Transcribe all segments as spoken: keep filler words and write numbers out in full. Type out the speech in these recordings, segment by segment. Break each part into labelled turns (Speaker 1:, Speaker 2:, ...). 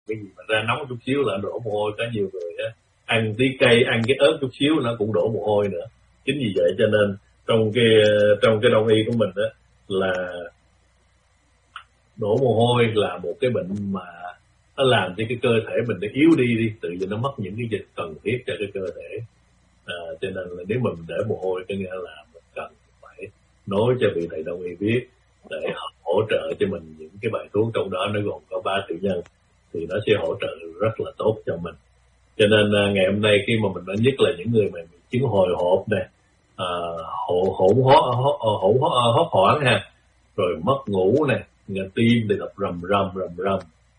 Speaker 1: cái gì mà ra nóng chút xíu là đổ mồ hôi. Có nhiều người á ăn tí cây, ăn cái ớt chút xíu nó cũng đổ mồ hôi nữa. Chính vì vậy cho nên trong cái trong cái đông y của mình đó là đổ mồ hôi là một cái bệnh mà nó làm cho cái cơ thể mình nó yếu đi đi, tự nhiên nó mất những cái dịch cần thiết cho cái cơ thể. À, cho nên là nếu mình để mồ hôi có nghĩa là mình cần phải nói cho vị thầy đông y biết để hỗ trợ cho mình những cái bài thuốc, trong đó nó gồm có ba tiểu nhân thì nó sẽ hỗ trợ rất là tốt cho mình. Cho nên à, ngày hôm nay khi mà mình nói nhất là những người mà bị chứng hồi hộp nè, à, hỗn hỗn hỗn hốt hoảng ha, rồi mất ngủ nè, tim thì đập rầm rầm rầm rầm,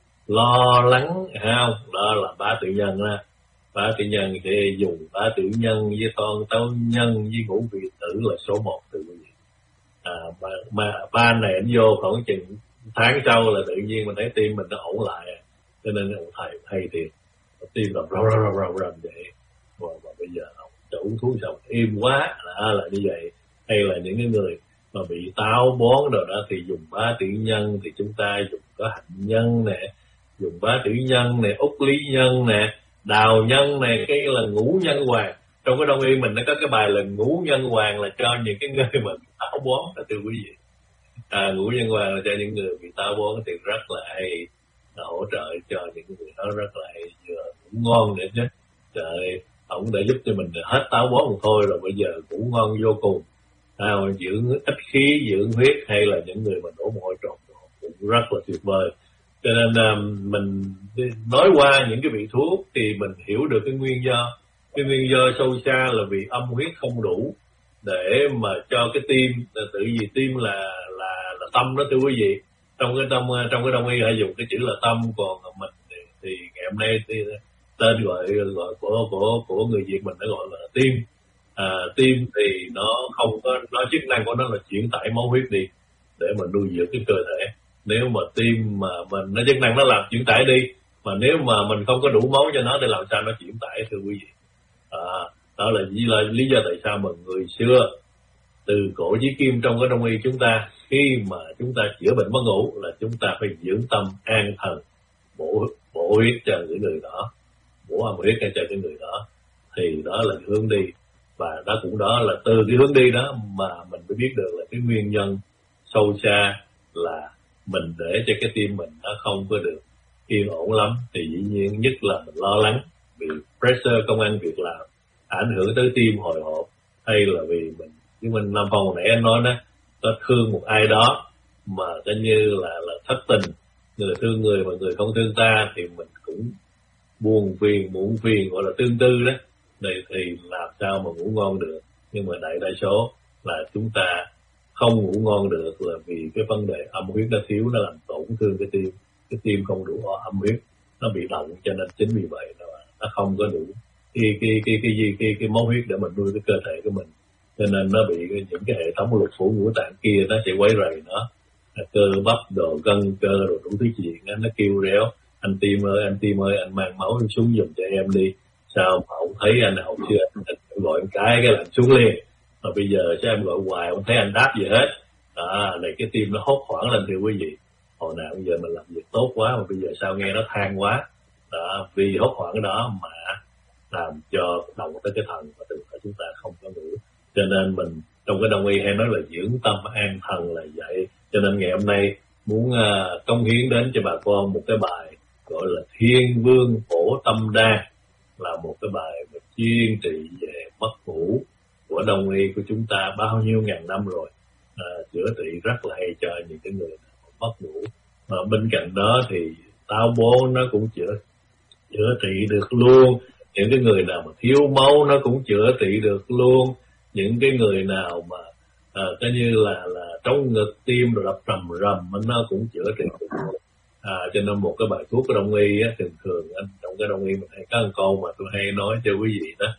Speaker 1: lo lắng ha, đó là bá tự nhân đó. Bá tự nhân thì dùng bá tự nhân với con tấu nhân với ngũ vị tử là số một từ quý vị. À, mà, mà ba này anh vô khoảng chừng tháng sau là tự nhiên mình thấy tim mình nó ổn lại, cho nên ông thầy hay thì tim đập rầm rầm rầm rầm vậy. Và, và bây giờ ông cho uống thuốc xong im quá là, là như vậy. Hay là những cái người mà bị táo bón rồi đó thì dùng bá tự nhân, thì chúng ta dùng có hạnh nhân nè, dùng bá tử nhân nè, úc lý nhân nè, đào nhân nè, cái là ngũ nhân hoàng. Trong cái đông y mình nó có cái bài là ngũ nhân hoàng là cho những cái người mà bị táo bón đó thưa quý vị. À, ngũ nhân hoàng là cho những người bị táo bón thì rất là hay, là hỗ trợ cho những người đó rất là hay, vừa ngủ ngon nữa chứ. Trời, ông đã giúp cho mình hết táo bón một thôi rồi bây giờ ngủ ngon vô cùng. À, dưỡng ít khí, dưỡng huyết, hay là những người mà đổ mồ hôi trộn cũng rất là tuyệt vời. Cho nên um, mình nói qua những cái vị thuốc thì mình hiểu được cái nguyên do. Cái nguyên do sâu xa là vì âm huyết không đủ để mà cho cái tim, tự vì tim là là là tâm đó thưa quý vị. Trong cái trong trong cái đông y hay dùng cái chữ là tâm, còn mình thì, thì ngày hôm nay thì tên gọi gọi của của của người Việt mình nó gọi là tim. À, tim thì nó không có, nó chức năng của nó là chuyển tải máu huyết đi để mà nuôi dưỡng cái cơ thể. Nếu mà tim mà mình nó chức năng nó làm chuyển tải đi, mà nếu mà mình không có đủ máu cho nó thì làm sao nó chuyển tải thưa quý vị. À, đó là lý, là lý do tại sao mà người xưa từ cổ chí kim trong cái đông y chúng ta, khi mà chúng ta chữa bệnh mất ngủ là chúng ta phải dưỡng tâm an thần, bổ bổ huyết cho những người đó, bổ âm huyết cho cái người đó, thì đó là hướng đi. Và đó cũng đó là từ cái hướng đi đó mà mình mới biết được là cái nguyên nhân sâu xa là mình để cho cái tim mình nó không có được yên ổn lắm, thì dĩ nhiên nhất là mình lo lắng vì pressure công ăn việc làm ảnh hưởng tới tim hồi hộp, hay là vì mình như mình Nam Phong hồi nãy anh nói đó, có thương một ai đó mà coi như là là thất tình, người thương người mà người không thương ta thì mình cũng buồn phiền muộn phiền, gọi là tương tư đó. Đây thì làm sao mà ngủ ngon được. Nhưng mà đại đa số là chúng ta không ngủ ngon được là vì cái vấn đề âm huyết nó thiếu, nó làm tổn thương cái tim. Cái tim không đủ âm huyết, nó bị động, cho nên chính vì vậy nó, nó không có đủ cái cái cái cái cái cái, cái máu huyết để mình nuôi cái cơ thể của mình. Cho nên nó bị những cái hệ thống lục phủ ngũ tạng kia nó sẽ quấy rầy nó, cơ bắp đồ gân cơ đồ đủ thứ chuyện đó, nó kêu réo. Anh tim ơi, anh tim ơi, anh mang máu xuống giùm cho em đi. Sao mà ông thấy anh nào chưa, anh gọi anh cái cái làm xuống liền. Mà bây giờ sao em gọi hoài không thấy anh đáp gì hết. À, này cái tim nó hốt hoảng lên thưa quý vị. Hồi nào bây giờ mình làm việc tốt quá mà bây giờ sao nghe nó than quá. Đó, vì hốt hoảng đó mà làm cho động tới cái thần và từ đó chúng ta không có ngủ. Cho nên mình trong cái đông y hay nói là dưỡng tâm an thần là vậy. Cho nên ngày hôm nay muốn uh, cống hiến đến cho bà con một cái bài gọi là Thiên Vương Phổ Tâm Đa, là một cái bài mà chuyên trị về mất ngủ của đông y của chúng ta bao nhiêu ngàn năm rồi, à, chữa trị rất là hay cho những cái người mất ngủ. Mà bên cạnh đó thì táo bón nó cũng chữa chữa trị được luôn. Những cái người nào mà thiếu máu nó cũng chữa trị được luôn. Những cái người nào mà à, coi như là là trong ngực tim rồi đập rầm rầm nó cũng chữa trị được luôn. À, cho nên một cái bài thuốc của đông y á, thường thường anh trong cái đông y mình hay có một câu mà tôi hay nói cho quý vị đó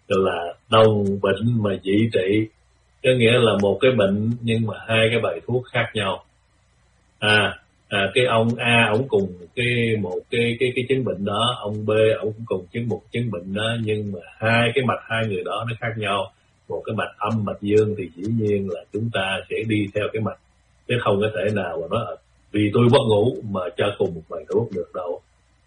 Speaker 1: là đồng bệnh mà dị trị, có nghĩa là một cái bệnh nhưng mà hai cái bài thuốc khác nhau. À, à cái ông A ổng cùng cái một cái cái cái chứng bệnh đó, ông B ổng cũng cùng chứng một chứng bệnh đó, nhưng mà hai cái mạch hai người đó nó khác nhau. Một cái mạch âm mạch dương thì dĩ nhiên là chúng ta sẽ đi theo cái mạch, chứ không có thể nào mà nói vì tôi mất ngủ mà cho cùng một bài thuốc được đâu.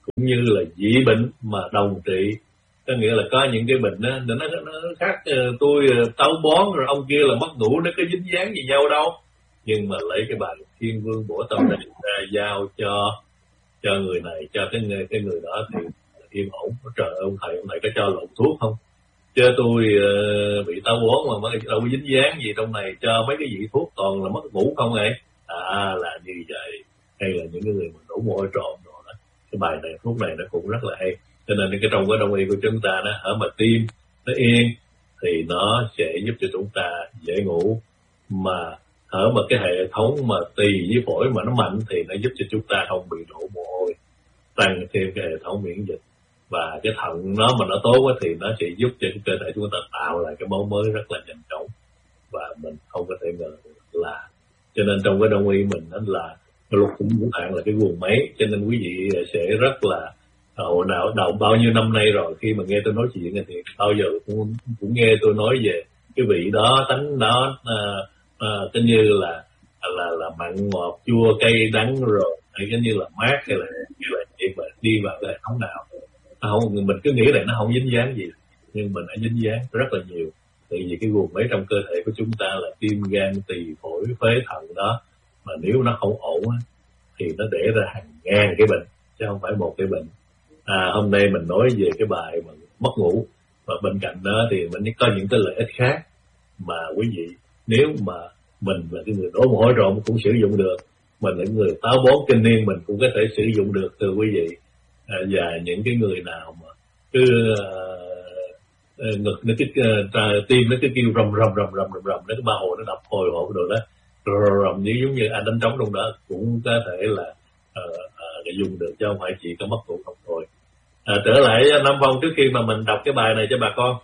Speaker 1: cũng như là dị bệnh mà đồng trị. Có nghĩa là có những cái bệnh đó, nó, nó, nó khác tôi táo bón rồi ông kia là mất ngủ, nó có dính dáng gì nhau đâu. Nhưng mà lấy cái bài Thiên Vương Bổ Tâm này ra giao cho cho người này, cho cái người, cái người đó thì yên ổn. Trời ơi, ông thầy, ông thầy có cho lộn thuốc không? Chứ tôi uh, bị táo bón mà mới đâu có dính dáng gì trong này, cho mấy cái vị thuốc toàn là mất ngủ không vậy? À, là như vậy. Hay là những cái người mà đổ mồ hôi trộn rồi đó. Cái bài này, thuốc này nó cũng rất là hay. Cho nên cái trong cái đông y của chúng ta đó, ở mà tim nó yên thì nó sẽ giúp cho chúng ta dễ ngủ. Mà ở mà cái hệ thống mà tỳ với phổi mà nó mạnh thì nó giúp cho chúng ta không bị đổ mồ hôi, tăng thêm cái hệ thống miễn dịch. Và cái thận nó mà nó tốt thì nó sẽ giúp cho cái cơ thể chúng ta tạo lại cái máu mới rất là nhanh chóng, và mình không có thể ngờ là. Cho nên trong cái đông y mình đó là lục phủ ngũ tạng là cái guồng máy. Cho nên quý vị sẽ rất là hồi nào đầu bao nhiêu năm nay rồi, khi mà nghe tôi nói chuyện thì bao giờ cũng cũng nghe tôi nói về cái vị đó, tánh đó, à, à, cái như là là là mặn ngọt chua cay đắng rồi hay cái như là mát hay là như là gì mà đi vào cái hệ thống nào. Không, mình cứ nghĩ là nó không dính dáng gì, nhưng mình đã dính dáng rất là nhiều. Tại vì cái guồng máy trong cơ thể của chúng ta là tim, gan, tỳ, phổi, phế, thận đó, mà nếu nó không ổn thì nó để ra hàng ngàn cái bệnh, chứ không phải một cái bệnh. À, hôm nay mình nói về cái bài mà mất ngủ, và bên cạnh đó thì mình có những cái lợi ích khác mà quý vị, nếu mà mình là cái người đổ mồ hôi trộn cũng sử dụng được, mình là người táo bón kinh niên mình cũng có thể sử dụng được, thưa quý vị. À, và những cái người nào mà cứ uh, ngực nó cứ uh, tim nó cứ kêu rầm rầm rầm rầm rầm rầm, nó cái ba hồ nó đập hồi hộp rồi đó, rầm rầm như giống như anh đánh trống trong đó, cũng có thể là uh, uh, dùng được, chứ không phải chỉ có mất ngủ không thôi. À, trở lại Nam Phong, trước khi mà mình đọc cái bài này cho bà con.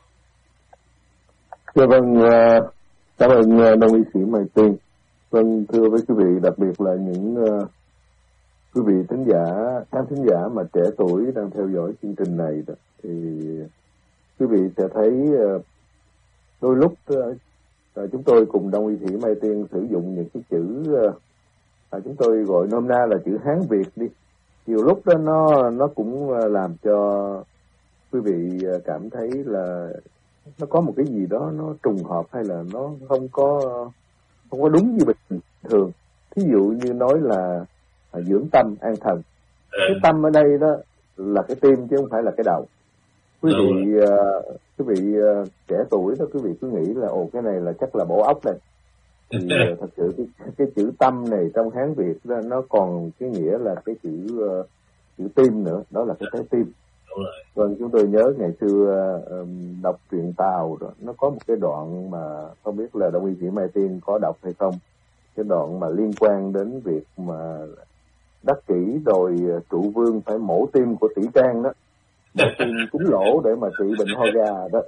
Speaker 2: Dạ vâng, cảm ơn Đông y sĩ Mai Tiên. Vâng, thưa với quý vị, đặc biệt là những uh, quý vị thính giả, khán thính giả mà trẻ tuổi đang theo dõi chương trình này đó, thì quý vị sẽ thấy uh, đôi lúc uh, chúng tôi cùng Đông y sĩ Mai Tiên sử dụng những cái chữ uh, à, chúng tôi gọi nôm na là chữ Hán Việt đi. Nhiều lúc đó nó nó cũng làm cho quý vị cảm thấy là nó có một cái gì đó nó trùng hợp, hay là nó không có không có đúng như bình thường. Thí dụ như nói là à, dưỡng tâm an thần. Cái tâm ở đây đó là cái tim chứ không phải là cái đầu. Quý vị uh, quý vị uh, trẻ tuổi đó, quý vị cứ nghĩ là ồ cái này là chắc là bộ óc này. Thì uh, thật sự cái, cái chữ tâm này trong Hán Việt đó, nó còn cái nghĩa là cái chữ uh, chữ tim nữa, đó là cái trái tim. Vâng, chúng tôi nhớ ngày xưa uh, đọc truyện Tào đó, nó có một cái đoạn mà không biết là Đông y sĩ Mai Tiên có đọc hay không, cái đoạn mà liên quan đến việc mà Đắc Kỷ rồi Trụ Vương phải mổ tim của Tỷ Can đó, mổ tim kính lỗ để mà trị bệnh ho gà đó.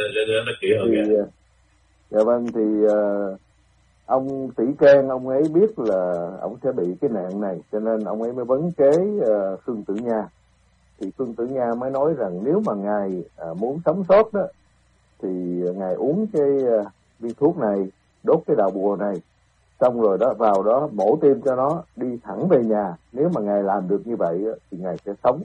Speaker 2: Thì dạ vâng, thì uh, ông Tỷ Can ông ấy biết là ông sẽ bị cái nạn này, cho nên ông ấy mới vấn kế uh, Khương Tử Nha. Thì Khương Tử Nha mới nói rằng nếu mà ngài uh, muốn sống sót đó, thì ngài uống cái uh, viên thuốc này, đốt cái đạo bùa này, xong rồi đó vào đó mổ tim cho nó, đi thẳng về nhà. Nếu mà ngài làm được như vậy thì ngài sẽ sống.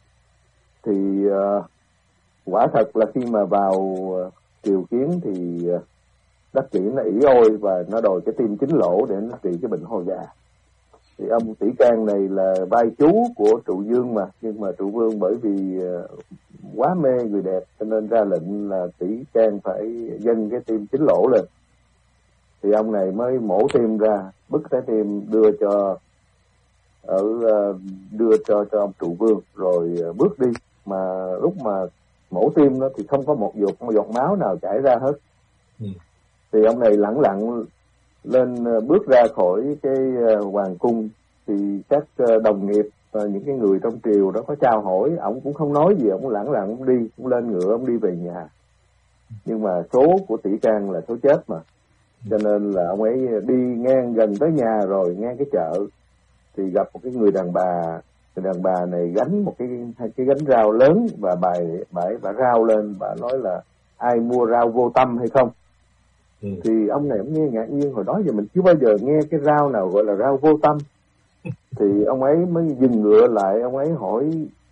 Speaker 2: Thì uh, quả thật là khi mà vào uh, triều kiến thì uh, Đắc Kỷ nó ỷ ôi và nó đòi cái tim chính lỗ để nó trị cái bệnh ho gà. Thì ông Tỷ Can này là vai chú của Trụ Vương mà, nhưng mà Trụ Vương bởi vì uh, quá mê người đẹp cho nên ra lệnh là Tỷ Can phải dâng cái tim chính lỗ lên. Thì ông này mới mổ tim ra, bứt trái tim đưa cho ở uh, đưa cho cho ông Trụ Vương rồi uh, bước đi. Mà lúc mà mổ tim đó thì không có một giọt một giọt máu nào chảy ra hết. Ừ. Thì ông này lẳng lặng lên uh, bước ra khỏi cái uh, hoàng cung, thì các uh, đồng nghiệp uh, những cái người trong triều đó có chào hỏi, ông cũng không nói gì, ông lẳng lặng ông đi, ông lên ngựa ông đi về nhà. Nhưng mà số của Tỷ Can là số chết mà, cho nên là ông ấy đi ngang gần tới nhà rồi, ngang cái chợ thì gặp một cái người đàn bà. Người đàn bà này gánh một cái hai cái gánh rau lớn, và bà bà bà rao lên, bà nói là ai mua rau vô tâm hay không. Ừ. Thì ông này ông nghe ngạc nhiên, hồi đó giờ mình chưa bao giờ nghe cái rau nào gọi là rau vô tâm. Thì ông ấy mới dừng ngựa lại, ông ấy hỏi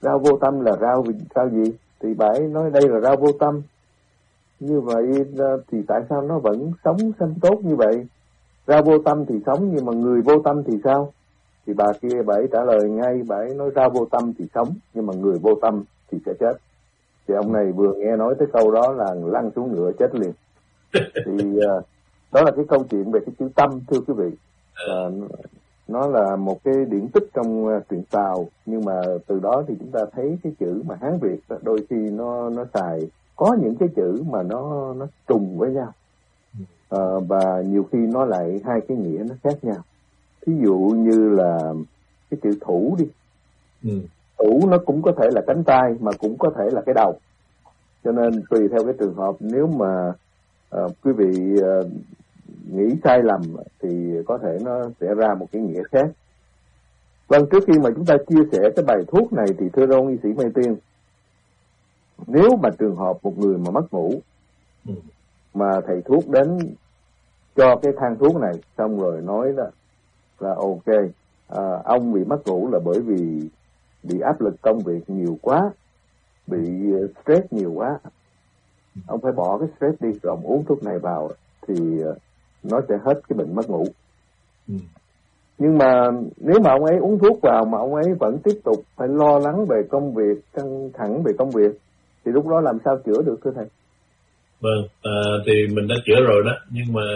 Speaker 2: rau vô tâm là rau rau gì? Thì bà ấy nói đây là rau vô tâm. Như vậy thì tại sao nó vẫn sống xanh tốt như vậy? Rau vô tâm thì sống, nhưng mà người vô tâm thì sao? Thì bà kia bà ấy trả lời ngay, bà ấy nói rau vô tâm thì sống, nhưng mà người vô tâm thì sẽ chết. Thì ông này vừa nghe nói tới câu đó là lăn xuống ngựa chết liền. Thì uh, đó là cái câu chuyện về cái chữ tâm, thưa quý vị. Uh, nó là một cái điển tích trong uh, truyện Tàu, nhưng mà từ đó thì chúng ta thấy cái chữ mà Hán Việt đôi khi nó nó xài có những cái chữ mà nó nó trùng với nhau, uh, và nhiều khi nó lại hai cái nghĩa nó khác nhau. Ví dụ như là cái chữ thủ đi, ừ. thủ nó cũng có thể là cánh tay mà cũng có thể là cái đầu, cho nên tùy theo cái trường hợp, nếu mà uh, quý vị uh, nghĩ sai lầm thì có thể nó sẽ ra một cái nghĩa khác. Vâng, trước khi mà chúng ta chia sẻ cái bài thuốc này thì thưa ông y sĩ Mai Tiên, nếu mà trường hợp một người mà mất ngủ, ừ. mà thầy thuốc đến cho cái thang thuốc này xong rồi nói đó là ok, à, ông bị mất ngủ là bởi vì bị áp lực công việc nhiều quá, bị stress nhiều quá, ông phải bỏ cái stress đi rồi ông uống thuốc này vào thì nó sẽ hết cái bệnh mất ngủ. Ừ. Nhưng mà nếu mà ông ấy uống thuốc vào mà ông ấy vẫn tiếp tục phải lo lắng về công việc, căng thẳng về công việc, thì lúc đó làm sao chữa được thưa thầy?
Speaker 1: Vâng, à, thì mình đã chữa rồi đó, nhưng mà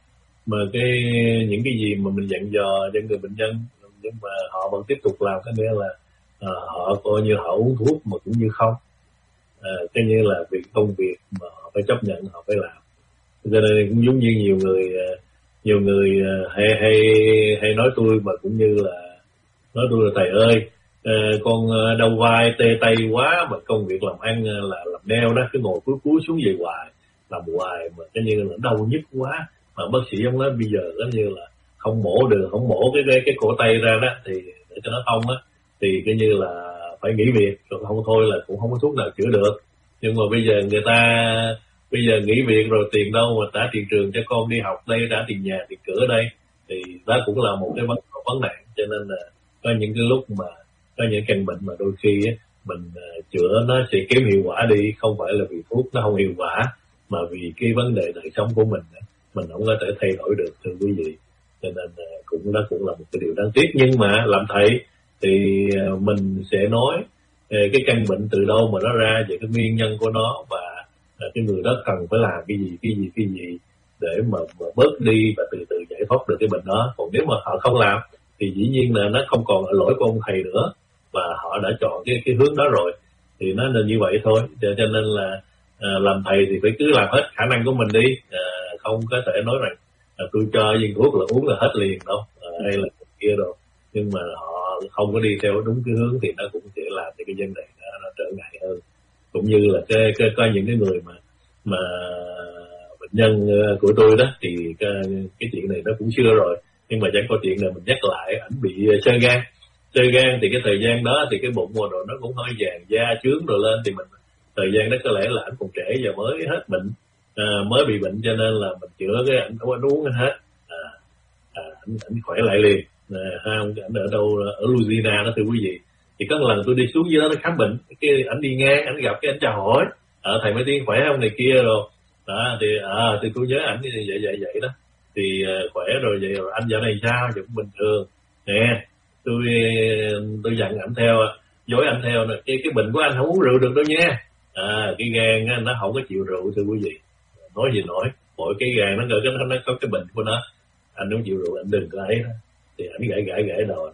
Speaker 1: mà cái những cái gì mà mình dặn dò cho người bệnh nhân, nhưng mà họ vẫn tiếp tục làm, cái nghĩa là à, họ coi như họ uống thuốc mà cũng như không, à, cái như là việc công việc mà họ phải chấp nhận, họ phải làm. Cho nên cũng giống như nhiều người nhiều người hay hay hay nói tôi, mà cũng như là nói tôi là thầy ơi, con đau vai tê tay quá, mà công việc làm ăn là làm nail đó, cứ ngồi cúi cúi xuống về hoài, làm hoài mà cái như là đau nhức quá, mà bác sĩ ông nói bây giờ có như là không mổ được, không mổ cái cái, cái cổ tay ra đó thì để cho nó thông á, thì cái như là phải nghỉ việc, rồi không thôi là cũng không có thuốc nào chữa được. Nhưng mà bây giờ người ta bây giờ nghỉ việc rồi tiền đâu mà trả tiền trường cho con đi học đây, trả tiền nhà, tiền cửa đây, thì đó cũng là một cái vấn vấn nạn. Cho nên là có những cái lúc mà có những căn bệnh mà đôi khi á, mình uh, chữa nó sẽ kém hiệu quả đi, không phải là vì thuốc nó không hiệu quả, mà vì cái vấn đề đời sống của mình mình không có thể thay đổi được, thưa quý vị. Cho nên uh, cũng đó cũng là một cái điều đáng tiếc. Nhưng mà làm thầy thì uh, mình sẽ nói uh, cái căn bệnh từ đâu mà nó ra, về cái nguyên nhân của nó, và cái người đó cần phải làm cái gì, cái gì, cái gì để mà, mà bớt đi và từ từ giải thoát được cái bệnh đó. Còn nếu mà họ không làm thì dĩ nhiên là nó không còn là lỗi của ông thầy nữa, và họ đã chọn cái cái hướng đó rồi, thì nó nên như vậy thôi. Cho, cho nên là à, làm thầy thì phải cứ làm hết khả năng của mình đi, à, không có thể nói rằng à, tôi cho viên thuốc là uống là hết liền đâu, à, hay là kia đâu. Nhưng mà họ không có đi theo đúng cái hướng thì nó cũng sẽ làm cho cái vấn đề nó, nó trở ngại hơn. Cũng như là cái, cái có những cái người mà mà bệnh nhân của tôi đó thì cái, cái chuyện này nó cũng xưa rồi, nhưng mà chẳng có chuyện này mình nhắc lại, ảnh bị xơ gan xơ gan thì cái thời gian đó thì cái bụng rồi nó cũng hơi vàng da trướng rồi lên, thì mình thời gian đó có lẽ là ảnh còn trẻ và mới hết bệnh, à, mới bị bệnh, cho nên là mình chữa cái ảnh không có uống hết, à, à, ảnh, ảnh khỏe lại liền. À, không, ảnh ở đâu ở Louisiana đó thưa quý vị. Thì có một lần tôi đi xuống dưới đó nó khám bệnh, cái ảnh đi ngang, ảnh gặp cái ảnh chào hỏi, ờ thầy Mai Tiên khỏe không này kia rồi, đó thì à, thì tôi nhớ ảnh như vậy vậy vậy đó, thì uh, khỏe rồi vậy rồi anh dạo này sao, vẫn bình thường nè. Tôi tôi dặn ảnh theo, dối ảnh theo nè, cái cái bệnh của anh không uống rượu được đâu nha, à, cái gan nó không có chịu rượu thưa quý vị. Nói gì nói, mỗi cái gan nó có nó, nó có cái bệnh của nó, anh không chịu rượu anh đừng có ấy đó. Thì ảnh gãi gãi gãi đầu,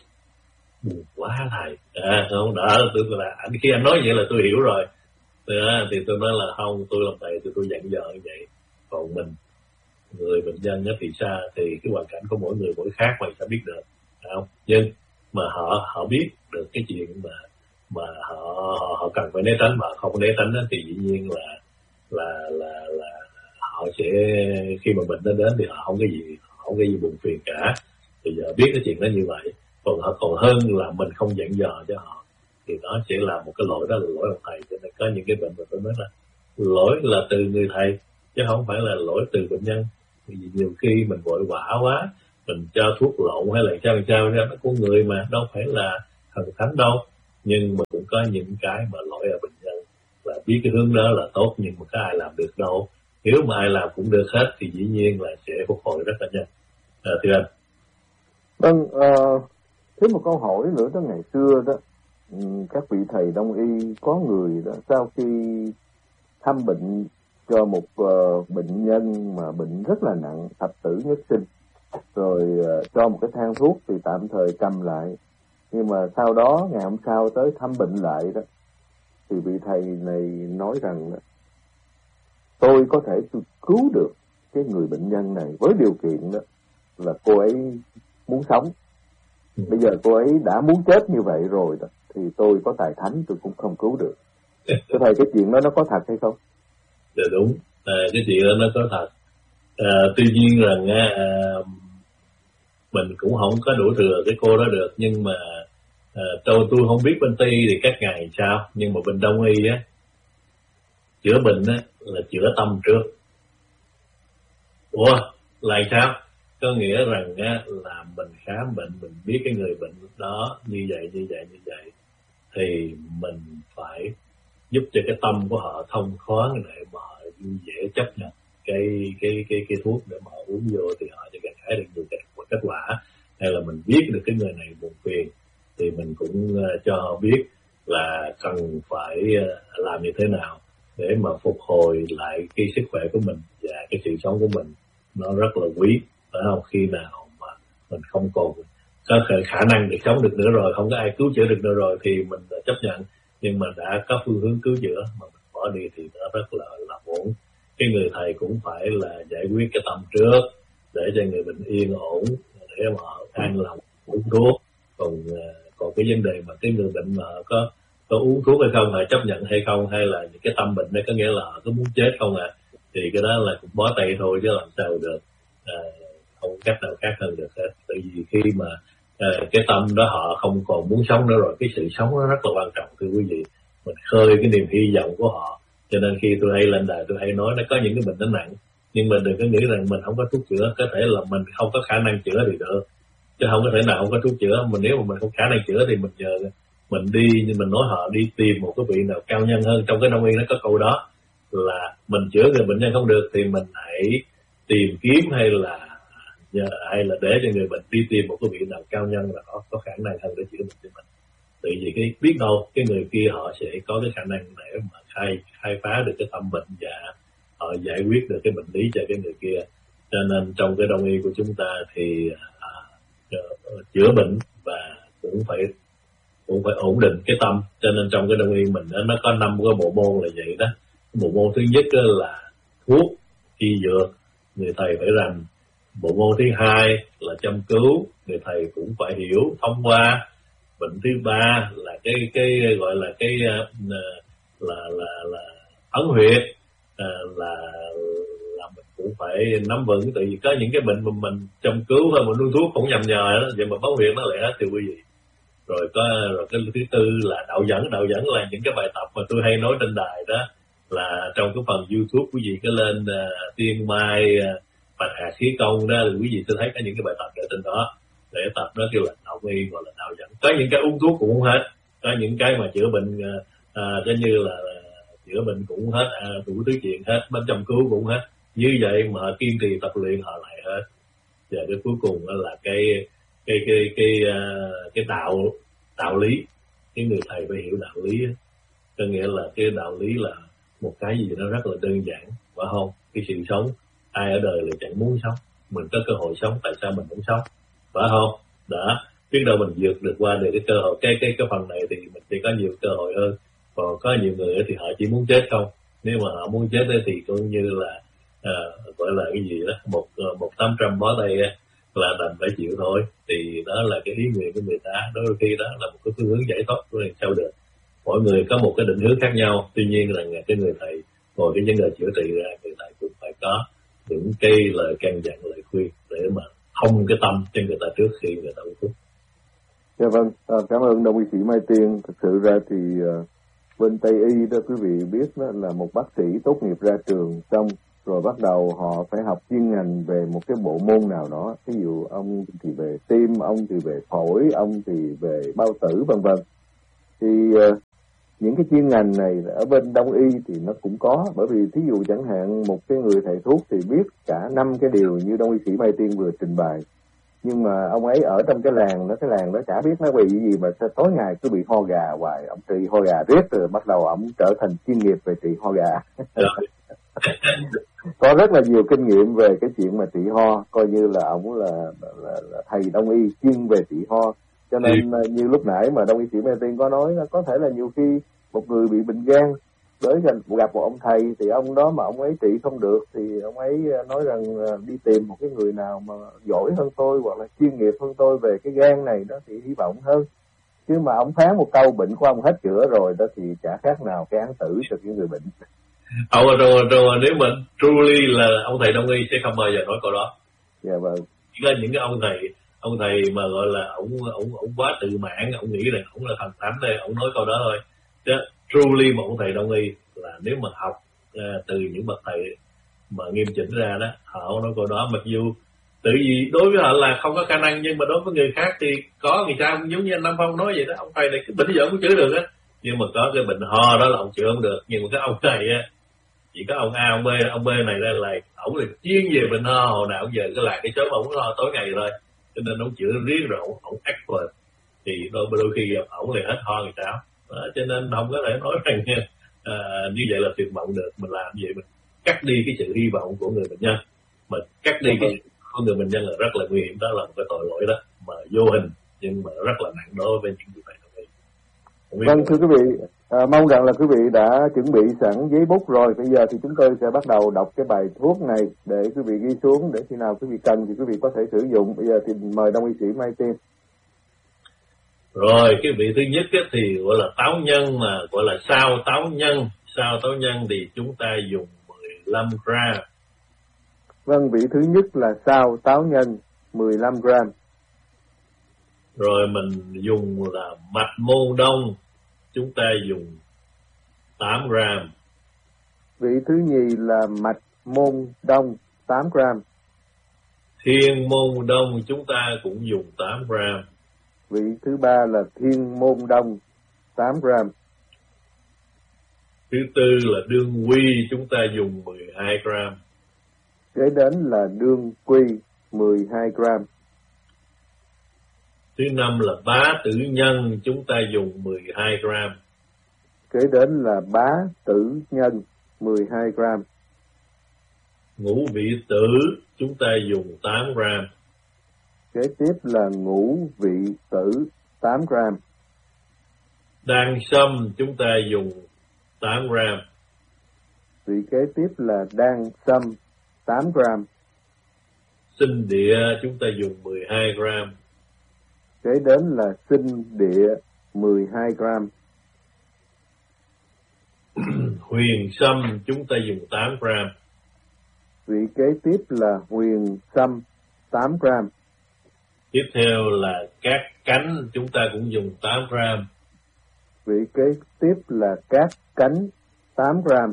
Speaker 1: buồn quá thầy, à không đỡ tôi là anh, khi anh nói vậy là tôi hiểu rồi. À, thì tôi nói là không, tôi làm thầy thì tôi dặn dò như vậy. Còn mình người bệnh nhân thì sao, thì cái hoàn cảnh của mỗi người mỗi khác, mày sẽ biết được, không? Nhưng mà họ họ biết được cái chuyện mà mà họ họ, họ cần phải né tránh, mà không né tránh đó, thì dĩ nhiên là là là là họ sẽ khi mà bệnh nó đến thì họ không cái gì họ không cái gì buồn phiền cả. Bây giờ biết cái chuyện đó như vậy, còn họ còn hơn là mình không dặn dò cho họ, thì nó sẽ là một cái lỗi, đó là lỗi của thầy. Cho nên có những cái bệnh mà tôi nói là lỗi là từ người thầy chứ không phải là lỗi từ bệnh nhân. Vì nhiều khi mình vội vã quá, mình cho thuốc lộn hay là sao sao ra, nó của người mà đâu phải là thần thánh đâu. nhưng mà cũng có những cái mà lỗi ở bệnh nhân là biết cái hướng đó là tốt, nhưng mà có ai làm được đâu. Nếu mà ai làm cũng được hết thì dĩ nhiên là sẽ phục hồi rất là nhanh. À, thưa anh.
Speaker 2: Vâng, uh, thêm một câu hỏi nữa đó, ngày xưa đó các vị thầy đông y có người đó sau khi thăm bệnh cho một uh, bệnh nhân mà bệnh rất là nặng, thập tử nhất sinh, rồi uh, cho một cái thang thuốc thì tạm thời cầm lại, nhưng mà sau đó ngày hôm sau tới thăm bệnh lại đó thì vị thầy này nói rằng đó, tôi có thể cứu được cái người bệnh nhân này với điều kiện đó là cô ấy muốn sống. Bây giờ cô ấy đã muốn chết như vậy rồi đó, thì tôi có tài thánh tôi cũng không cứu được. Thưa thầy, cái chuyện đó nó có thật hay không?
Speaker 1: Dạ đúng, à, cái chuyện đó nó có thật. À, tuy nhiên rằng à, mình cũng không có đủ thừa cái cô đó được, nhưng mà à, tôi tôi không biết bên Tây thì các ngài sao, nhưng mà bên Đông y á, chữa bệnh á là chữa tâm trước. Ủa là sao? Có nghĩa rằng á, là mình khám bệnh, mình biết cái người bệnh đó như vậy như vậy như vậy thì mình phải giúp cho cái tâm của họ thông thoáng để mà họ dễ chấp nhận cái cái cái cái thuốc để mà họ uống vô thì họ sẽ gặt hái được nhiều kết quả. Hay là mình biết được cái người này buồn phiền thì mình cũng uh, cho họ biết là cần phải uh, làm như thế nào để mà phục hồi lại cái sức khỏe của mình và cái sự sống của mình. Nó rất là quý, phải không? Khi nào mà mình không còn có khả năng để sống được nữa rồi, không có ai cứu chữa được nữa rồi thì mình chấp nhận, nhưng mà đã có phương hướng cứu chữa mà mình bỏ đi thì nó rất là là ổn. Cái người thầy cũng phải là giải quyết cái tâm trước để cho người bệnh yên ổn, để mà họ an lòng uống thuốc. Còn còn cái vấn đề mà cái người bệnh mà có có uống thuốc hay không, họ chấp nhận hay không, hay là những cái tâm bệnh đó có nghĩa là họ có muốn chết không à, thì cái đó là cũng bó tay thôi chứ làm sao được. À, không cách nào khác hơn được hết. Tại vì khi mà à, cái tâm đó họ không còn muốn sống nữa rồi, cái sự sống nó rất là quan trọng thưa quý vị. Mình khơi cái niềm hy vọng của họ. Cho nên khi tôi hay lên đài tôi hay nói nó có những cái bệnh nó nặng, nhưng mà đừng có nghĩ rằng mình không có thuốc chữa. Có thể là mình không có khả năng chữa thì được, chứ không có thể nào không có thuốc chữa. Mình nếu mà mình không khả năng chữa thì mình nhờ mình đi, nhưng mình nói họ đi tìm một cái vị nào cao nhân hơn. Trong cái Đông y nó có câu đó là mình chữa người bệnh nhân không được thì mình hãy tìm kiếm hay là hay là để cho người bệnh đi tìm một cái vị nào cao nhân là có, có khả năng hơn để chữa bệnh cho mình. Tại vì cái biết đâu cái người kia họ sẽ có cái khả năng để mà khai khai phá được cái tâm bệnh và họ giải quyết được cái bệnh lý cho cái người kia. Cho nên trong cái Đông y của chúng ta thì à, chữa bệnh và cũng phải cũng phải ổn định cái tâm. Cho nên trong cái Đông y mình đó, nó có năm cái bộ môn là vậy đó. Bộ môn thứ nhất là thuốc y dược, người thầy phải rành. Bộ môn thứ hai là châm cứu, người thầy cũng phải hiểu thông qua. Bệnh thứ ba là cái cái gọi là cái uh, là là là ấn huyệt, uh, là là mình cũng phải nắm vững. Tại vì có những cái bệnh mà mình châm cứu thôi, mình nuôi thuốc cũng nhầm nhờ đó, vậy mà bóng huyệt nó lại hết thì quý vị. Rồi có rồi cái thứ tư là đạo dẫn. Đạo dẫn là những cái bài tập mà tôi hay nói trên đài đó, là trong cái phần YouTube quý vị có lên uh, Tiên Mai uh, Bạch Hạt Khí Công đó, thì quý vị sẽ thấy có những cái bài tập ở trên đó. Để tập đó kêu là đạo y hoặc là đạo dẫn. Có những cái uống thuốc cũng không hết, có những cái mà chữa bệnh à, giống như là chữa bệnh cũng hết, à, đủ thứ chuyện hết, bên châm cứu cũng hết. Như vậy mà họ kiên trì tập luyện họ lại hết. Và cái cuối cùng là cái cái cái cái cái, cái đạo đạo lý. Cái người thầy phải hiểu đạo lý, có nghĩa là cái đạo lý là một cái gì đó rất là đơn giản, phải không? Cái sự sống, ai ở đời là chẳng muốn sống, mình có cơ hội sống, tại sao mình muốn sống, phải không? Đó, biết đâu mình vượt được qua được cái cơ hội, cái cái cái phần này thì mình sẽ có nhiều cơ hội hơn. Còn có nhiều người thì họ chỉ muốn chết không. Nếu mà họ muốn chết thì cũng như là à, gọi là cái gì đó, một một tám trăm bó tay là đành phải chịu thôi. Thì đó là cái ý nguyện của người ta. Đôi khi đó là một cái phương hướng giải thoát của người sao được. Mỗi người có một cái định hướng khác nhau. Tuy nhiên là cái người thầy ngồi cái vấn đề chữa trị ra, người thầy cũng phải có những cái lời căn dặn, lời khuyên để mà thông cái tâm cho người ta trước khi người ta uống thuốc.
Speaker 2: Dạ vâng, à, cảm ơn đồng y sĩ Mai Tiên. Thực sự ra thì uh, bên Tây y đó quý vị biết đó là một bác sĩ tốt nghiệp ra trường xong rồi bắt đầu họ phải học chuyên ngành về một cái bộ môn nào đó. Ví dụ ông thì về tim, ông thì về phổi, ông thì về bao tử vân vân. Thì uh, những cái chuyên ngành này ở bên Đông y thì nó cũng có, bởi vì thí dụ chẳng hạn một cái người thầy thuốc thì biết cả năm cái điều như Đông y sĩ Mai Tiên vừa trình bày, nhưng mà ông ấy ở trong cái làng đó, cái làng đó chả biết nó bị gì mà tối ngày cứ bị ho gà hoài, ông trị ho gà riết rồi bắt đầu ông trở thành chuyên nghiệp về trị ho gà. Có rất là nhiều kinh nghiệm về cái chuyện mà trị ho, coi như là ông là, là, là thầy Đông y chuyên về trị ho. Cho nên ừ. như lúc nãy mà Đông y sĩ Mai Tiên có nói, có thể là nhiều khi một người bị bệnh gan tới gần gặp một ông thầy thì ông đó mà ông ấy trị không được thì ông ấy nói rằng đi tìm một cái người nào mà giỏi hơn tôi hoặc là chuyên nghiệp hơn tôi về cái gan này đó thì hy vọng hơn. Chứ mà ông phán một câu bệnh của ông hết chữa rồi đó thì chả khác nào cái án tử cho những người bệnh.
Speaker 1: Ông rồi, rồi nếu mà truly là ông thầy Đông y sẽ không bao giờ nói câu đó.
Speaker 2: Dạ vâng.
Speaker 1: Chỉ có những cái ông thầy ông thầy mà gọi là ông ông ông quá tự mãn, ông nghĩ rằng ông là thần thánh đây, ông nói câu đó thôi. Chứ truly một ông thầy Đông y là nếu mà học uh, từ những bậc thầy mà nghiêm chỉnh ra đó, họ nói câu đó, mặc dù tự vì đối với họ là không có khả năng, nhưng mà đối với người khác thì có. Người ta giống như anh Nam Phong nói vậy đó, ông thầy này cái bệnh giờ cũng chữa được á, nhưng mà có cái bệnh ho đó là ông chữa không được. Nhưng mà cái ông này á, chỉ có ông A, ông B, ông B này ra là ổng là chuyên về bệnh ho, hồi nào giờ cái là cái chớp ổng ho tối ngày thôi, cho nên ông chữa riết rồi ổng ổng expert, thì đôi đôi khi ổng lại hết ho người ta. Đó, cho nên không có thể nói rằng à, như vậy là tuyệt vọng được. Mình làm vậy mình cắt đi cái sự hy vọng của người bệnh nhân, mà cắt đi cái của người bệnh nhân là rất là nguy hiểm. Đó là một cái tội lỗi đó mà vô hình nhưng mà rất là nặng đối với những người bệnh.
Speaker 2: Vâng, thưa quý vị, à, mong rằng là quý vị đã chuẩn bị sẵn giấy bút rồi. Bây giờ thì chúng tôi sẽ bắt đầu đọc cái bài thuốc này để quý vị ghi xuống, để khi nào quý vị cần thì quý vị có thể sử dụng. Bây giờ thì mời Đông y sĩ Mai Tiên.
Speaker 1: Rồi, cái vị thứ nhất ấy thì gọi là táo nhân, mà gọi là sao táo nhân. Sao táo nhân thì chúng ta dùng mười lăm gram.
Speaker 2: Vâng, vị thứ nhất là sao táo nhân mười lăm gram.
Speaker 1: Rồi mình dùng là mạch môn đông, chúng ta dùng tám gram.
Speaker 2: Vị thứ nhì là mạch môn đông tám gram.
Speaker 1: Thiên môn đông chúng ta cũng dùng tám gram.
Speaker 2: Vị thứ ba là thiên môn đông tám gram.
Speaker 1: Thứ tư là đương quy, chúng ta dùng mười hai gram.
Speaker 2: Kế đến là đương quy mười hai gram.
Speaker 1: Thứ năm là bá tử nhân, chúng ta dùng mười hai gram.
Speaker 2: Kế đến là bá tử nhân mười hai gram.
Speaker 1: Ngũ vị tử, chúng ta dùng tám gram.
Speaker 2: Kế tiếp là ngũ vị tử tám gram.
Speaker 1: Đan sâm, chúng ta dùng tám gram.
Speaker 2: Vị kế tiếp là đan sâm tám gram.
Speaker 1: Sinh địa, chúng ta dùng mười hai gram.
Speaker 2: Kế đến là sinh địa mười hai gram.
Speaker 1: Huyền sâm, chúng ta dùng tám gram.
Speaker 2: Vị kế tiếp là huyền sâm tám gram.
Speaker 1: Tiếp theo là các cánh, chúng ta cũng dùng tám gram.
Speaker 2: Vị kế tiếp là các cánh tám gram.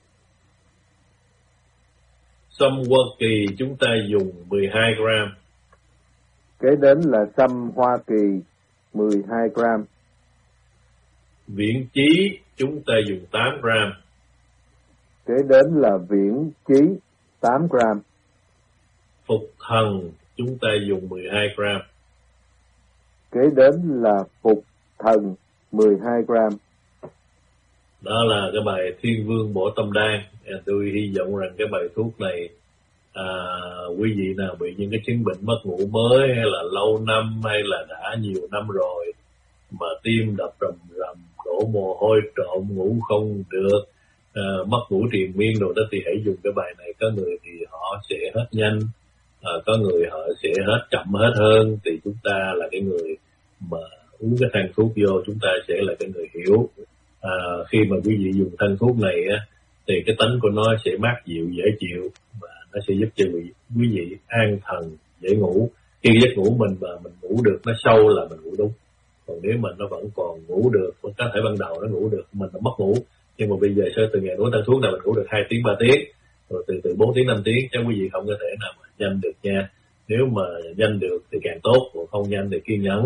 Speaker 1: Sâm Hoa Kỳ, chúng ta dùng mười hai gram.
Speaker 2: Kế đến là sâm Hoa Kỳ mười hai gram.
Speaker 1: Viễn chí, chúng ta dùng tám gram.
Speaker 2: Kế đến là viễn chí tám gram.
Speaker 1: Phục thần, chúng ta dùng mười hai gram.
Speaker 2: Kế đến là phục thần mười hai gram.
Speaker 1: Đó là cái bài Thiên Vương Bổ Tâm Đan. Tôi hy vọng rằng cái bài thuốc này à, quý vị nào bị những cái chứng bệnh mất ngủ mới, hay là lâu năm, hay là đã nhiều năm rồi mà tim đập rầm rầm, đổ mồ hôi trộm, ngủ không được, à, mất ngủ triền miên đồ đó, thì hãy dùng cái bài này. Có người thì họ sẽ hết nhanh, à, có người họ sẽ hết chậm hết hơn. Thì chúng ta là cái người mà uống cái thang thuốc vô, chúng ta sẽ là cái người hiểu. À, khi mà quý vị dùng thang thuốc này á, thì cái tánh của nó sẽ mát dịu, dễ chịu, và nó sẽ giúp cho quý, quý vị an thần, dễ ngủ. Khi giấc ngủ mình mà mình ngủ được nó sâu là mình ngủ đúng. Còn nếu mà nó vẫn còn ngủ được, có thể ban đầu nó ngủ được, mình nó mất ngủ, nhưng mà bây giờ sau từ ngày uống thang thuốc này mình ngủ được hai tiếng, ba tiếng, rồi từ từ bốn tiếng, năm tiếng, chứ quý vị không có thể nào mà nhanh được nha. Nếu mà nhanh được thì càng tốt, còn không nhanh thì kiên nhẫn.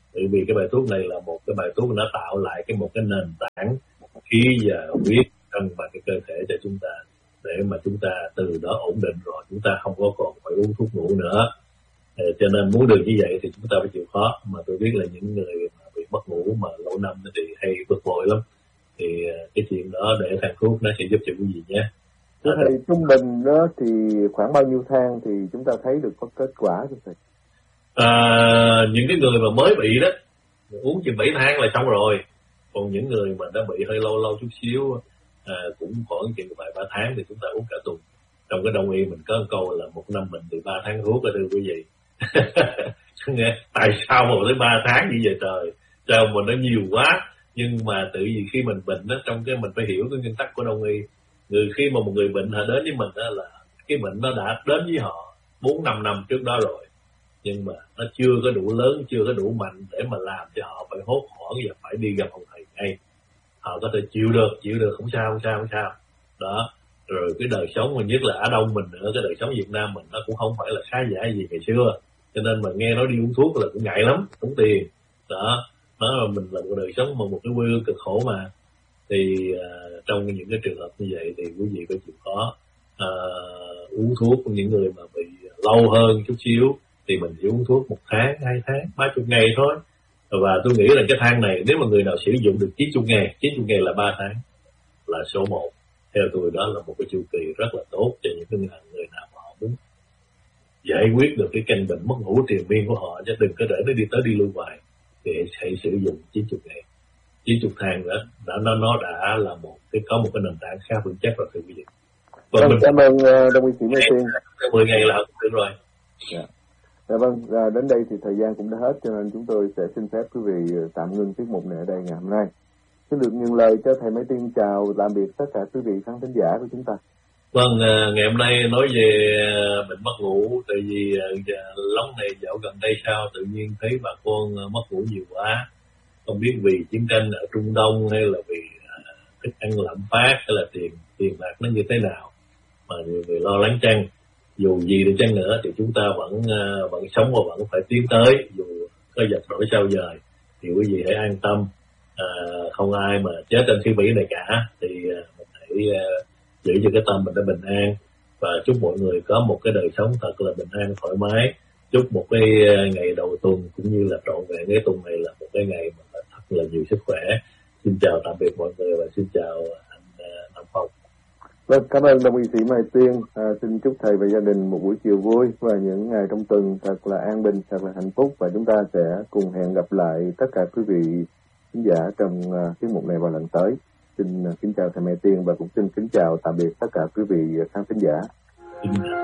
Speaker 1: Bởi vì cái bài thuốc này là một cái bài thuốc nó tạo lại cái một cái nền tảng khí và huyết trong và cái cơ thể cho chúng ta, để mà chúng ta từ đó ổn định rồi chúng ta không có còn phải uống thuốc ngủ nữa. Ờ, cho nên muốn được như vậy thì chúng ta phải chịu khó. Mà tôi biết là những người mà bị mất ngủ mà lâu năm thì hay bực bội lắm, thì cái chuyện đó để thang thuốc nó sẽ giúp cho quý vị nhé.
Speaker 2: Thưa thầy, trung bình đó thì khoảng bao nhiêu thang thì chúng ta thấy được có kết quả thưa thầy?
Speaker 1: À, những cái người mà mới bị đó uống chừng bảy tháng là xong rồi. Còn những người mà đã bị hơi lâu lâu chút xíu à, cũng khoảng chừng vài ba tháng thì chúng ta uống cả tuần. Trong cái đông y mình có một câu là một năm mình thì ba tháng thuốc đó thưa quý vị. Nghe tại sao mà tới ba tháng như vậy trời, sao mà nó nhiều quá. Nhưng mà tự vì khi mình bệnh đó, trong cái mình phải hiểu cái nguyên tắc của đông y. Người khi mà một người bệnh họ đến với mình đó là cái bệnh nó đã đến với họ bốn năm năm trước đó rồi, nhưng mà nó chưa có đủ lớn, chưa có đủ mạnh để mà làm cho họ phải hốt hoảng và phải đi gặp ông thầy ngay. Họ có thể chịu được, chịu được không sao, không sao, không sao. Đó, rồi cái đời sống mà nhất là ở Đông mình nữa, cái đời sống Việt Nam mình nó cũng không phải là khá giả gì ngày xưa, cho nên mà nghe nói đi uống thuốc là cũng ngại lắm, tốn tiền. Đó, nó là mình là một đời sống mà một cái quê hương cực khổ mà. Thì uh, trong những cái trường hợp như vậy thì quý vị phải chịu khó uh, uống thuốc. Những người mà bị lâu hơn chút xíu thì mình chỉ uống thuốc một tháng, hai tháng, ba chục ngày thôi. Và tôi nghĩ là cái thang này nếu mà người nào sử dụng được chín mươi ngày, chín mươi ngày là ba tháng là số một. Theo tôi đó là một cái chu kỳ rất là tốt cho những cái người nào mà họ muốn giải quyết được cái căn bệnh mất ngủ triền miên của họ, chứ đừng có để nó đi tới đi lui hoài. Thì hãy sử dụng chín mươi ngày. chín mươi thang đó đã nó nó đã là một cái có một cái nền tảng khá vững chắc rồi thưa quý vị.
Speaker 2: Vâng, mình cảm ơn uh, Đông y sĩ Mai Tiên.
Speaker 1: mười ngày là được rồi.
Speaker 2: Dạ. Dạ vâng, à, đến đây thì thời gian cũng đã hết, cho nên chúng tôi sẽ xin phép quý vị tạm ngưng tiết mục này ở đây ngày hôm nay. Xin được nhận lời cho thầy Mai Tiên chào tạm biệt tất cả quý vị khán thính giả của chúng ta.
Speaker 1: Vâng, ngày hôm nay nói về bệnh mất ngủ, tại vì lóng này dạo gần đây sao tự nhiên thấy bà con mất ngủ nhiều quá. Không biết vì chiến tranh ở Trung Đông hay là vì thức ăn lạm phát hay là tiền tiền bạc nó như thế nào mà nhiều người lo lắng chăng. Dù gì đi chăng nữa thì chúng ta vẫn vẫn sống và vẫn phải tiến tới, dù có giật đổi sao dời thì quý vị hãy an tâm, à, không ai mà chết trên thiên bỉ này cả. Thì mình hãy uh, giữ cho cái tâm mình nó bình an và chúc mọi người có một cái đời sống thật là bình an thoải mái. Chúc một cái ngày đầu tuần cũng như là trọn vẹn cái tuần này là một cái ngày mà thật là nhiều sức khỏe. Xin chào tạm biệt mọi người và xin chào anh uh, Nam Phong.
Speaker 2: Vâng, cảm ơn Đông y sĩ Mai Tiên. À, xin chúc thầy và gia đình một buổi chiều vui và những ngày trong tuần thật là an bình, thật là hạnh phúc, và chúng ta sẽ cùng hẹn gặp lại tất cả quý vị khán giả trong uh, tiết mục này vào lần tới. Xin uh, kính chào thầy Mai Tiên và cũng xin kính chào tạm biệt tất cả quý vị khán thính giả.